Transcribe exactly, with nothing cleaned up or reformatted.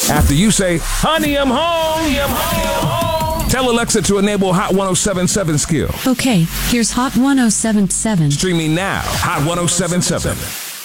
After you say, honey, I'm home. Honey, I'm home. Tell Alexa to enable Hot one oh seven point seven skill. Okay, here's Hot one oh seven point seven. Streaming now. Hot one oh seven point seven.